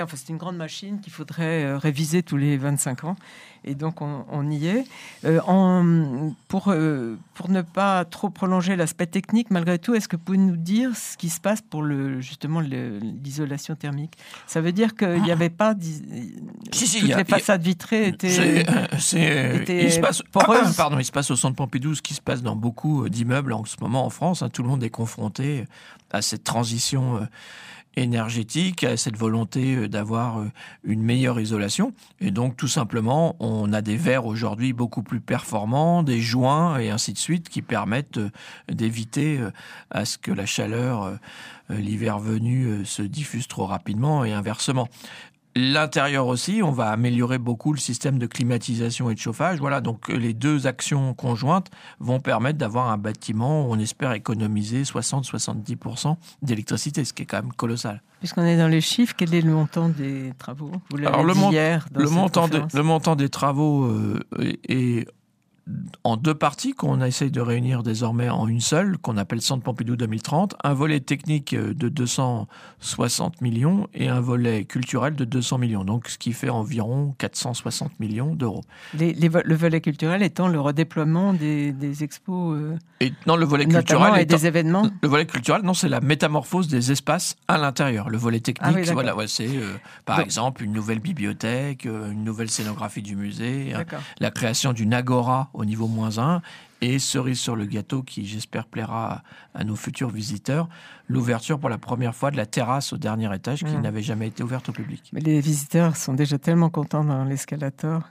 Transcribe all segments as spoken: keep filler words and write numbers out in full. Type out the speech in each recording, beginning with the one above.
Enfin, c'est une grande machine qu'il faudrait euh, réviser tous les vingt-cinq ans. Et donc, on, on y est. Euh, en, pour, euh, pour ne pas trop prolonger l'aspect technique, malgré tout, est-ce que vous pouvez nous dire ce qui se passe pour le, justement le, l'isolation thermique ? Ça veut dire qu'il n'y avait pas... Si, si, toutes a, les façades vitrées étaient... C'est, c'est, étaient il, se passe, poreuses. Pardon, il se passe au Centre Pompidou ce qui se passe dans beaucoup d'immeubles en ce moment en France. Hein, tout le monde est confronté à cette transition... Euh, énergétique, à cette volonté d'avoir une meilleure isolation. Et donc, tout simplement, on a des verres aujourd'hui beaucoup plus performants, des joints et ainsi de suite, qui permettent d'éviter à ce que la chaleur, l'hiver venu, se diffuse trop rapidement et inversement. L'intérieur aussi, on va améliorer beaucoup le système de climatisation et de chauffage. Voilà, donc les deux actions conjointes vont permettre d'avoir un bâtiment où on espère économiser soixante à soixante-dix pour cent d'électricité, ce qui est quand même colossal. Puisqu'on est dans les chiffres, quel est le montant des travaux ? Vous l'avez Alors, le dit mont- hier dans le cette montant des, conférence. Le montant des travaux euh, est en deux parties qu'on essaye de réunir désormais en une seule, qu'on appelle Centre Pompidou deux mille trente, un volet technique de deux cent soixante millions et un volet culturel de deux cents millions, donc ce qui fait environ quatre cent soixante millions d'euros. Les, les, le volet culturel étant le redéploiement des, des expos euh, et non, le volet culturel et étant, des événements. Le volet culturel, non, c'est la métamorphose des espaces à l'intérieur. Le volet technique, ah oui, voilà, ouais, c'est euh, par donc, exemple une nouvelle bibliothèque, euh, une nouvelle scénographie du musée, hein, la création d'une agora au niveau moins un, et cerise sur le gâteau qui, j'espère, plaira à, à nos futurs visiteurs, l'ouverture pour la première fois de la terrasse au dernier étage qui mmh. n'avait jamais été ouverte au public. Mais les visiteurs sont déjà tellement contents dans l'escalator.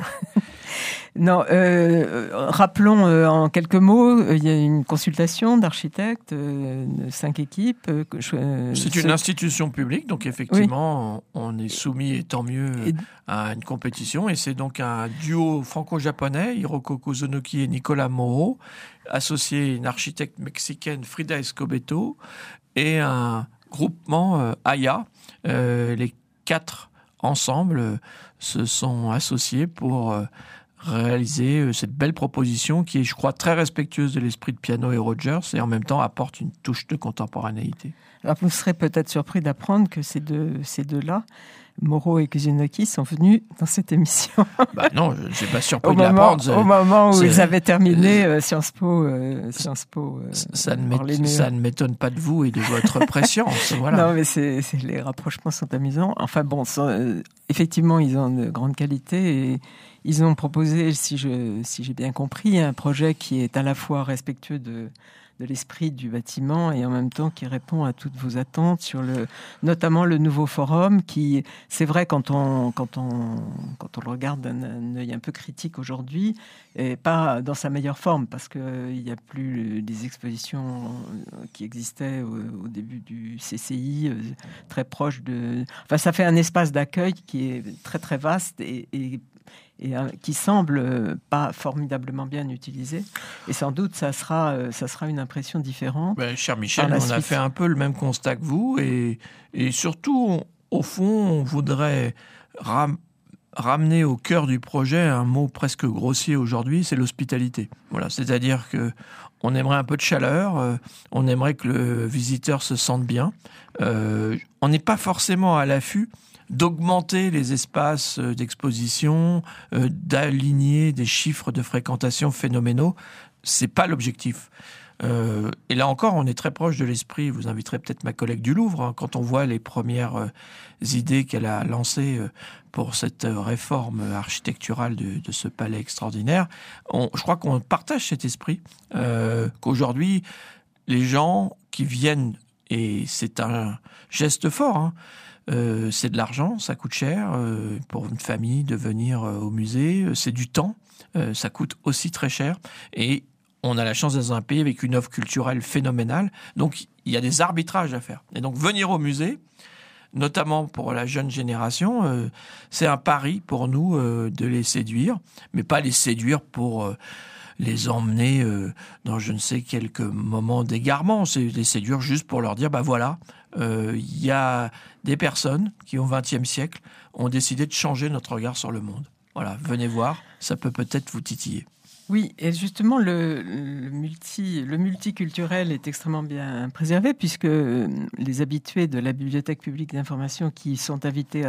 Non, euh, rappelons euh, en quelques mots, euh, il y a une consultation d'architectes, euh, de cinq équipes. Euh, euh, C'est une ce... institution publique, donc effectivement, oui. on est soumis, et tant mieux, et... à une compétition. Et c'est donc un duo franco-japonais, Hiroko Kuzunoki et Nicolas Moro, associé à une architecte mexicaine, Frida Escobedo, et un groupement euh, A Y A. Euh, les quatre ensemble euh, se sont associés pour... Euh, réaliser cette belle proposition qui est, je crois, très respectueuse de l'esprit de Piano et Rogers et en même temps apporte une touche de contemporanéité. Alors, vous serez peut-être surpris d'apprendre que ces deux, ces deux-là, Moro et Kuzunoki, sont venus dans cette émission. Bah non, je ne suis pas surpris au de moment, l'apprendre. Au moment où c'est... ils avaient terminé euh, Sciences Po. Euh, Sciences Po euh, ça, ne ça ne m'étonne pas de vous et de votre prescience. Voilà. Non, mais c'est, c'est, les rapprochements sont amusants. Enfin bon, sont, euh, effectivement, ils ont de grande qualité et ils ont proposé, si, je, si j'ai bien compris, un projet qui est à la fois respectueux de, de l'esprit du bâtiment et en même temps qui répond à toutes vos attentes sur le, notamment le nouveau forum qui, c'est vrai, quand on, quand on, quand on le regarde d'un, un œil un peu critique aujourd'hui, et pas dans sa meilleure forme parce qu'il n'y a plus des expositions qui existaient au, au début du C C I, très proche de... Enfin, ça fait un espace d'accueil qui est très très vaste et, et et euh, qui semble euh, pas formidablement bien utilisé. Et sans doute, ça sera, euh, ça sera une impression différente. Ben, cher Michel, on suite. a fait un peu le même constat que vous. Et, et surtout, on, au fond, on voudrait ram- ramener au cœur du projet un mot presque grossier aujourd'hui, c'est l'hospitalité. Voilà, c'est-à-dire que on aimerait un peu de chaleur, euh, on aimerait que le visiteur se sente bien. Euh, on n'est pas forcément à l'affût d'augmenter les espaces d'exposition, euh, d'aligner des chiffres de fréquentation phénoménaux. C'est pas l'objectif. Euh, et là encore, on est très proche de l'esprit. Vous inviterez peut-être ma collègue du Louvre, hein, quand on voit les premières euh, idées qu'elle a lancées euh, pour cette euh, réforme architecturale de, de ce palais extraordinaire. On, je crois qu'on partage cet esprit, euh, qu'aujourd'hui, les gens qui viennent, et c'est un geste fort, hein, Euh, c'est de l'argent, ça coûte cher euh, pour une famille de venir euh, au musée, c'est du temps, euh, ça coûte aussi très cher et on a la chance d'être dans un pays avec une offre culturelle phénoménale, donc il y a des arbitrages à faire. Et donc venir au musée, notamment pour la jeune génération, euh, c'est un pari pour nous euh, de les séduire, mais pas les séduire pour... Euh, les emmener euh, dans je ne sais quelques moments d'égarement, c'est les séduire juste pour leur dire, bah voilà, il euh, y a des personnes qui au vingtième siècle ont décidé de changer notre regard sur le monde. Voilà, venez voir, ça peut peut-être vous titiller. Oui, et justement, le, le, multi, le multiculturel est extrêmement bien préservé puisque les habitués de la Bibliothèque publique d'information qui sont invités à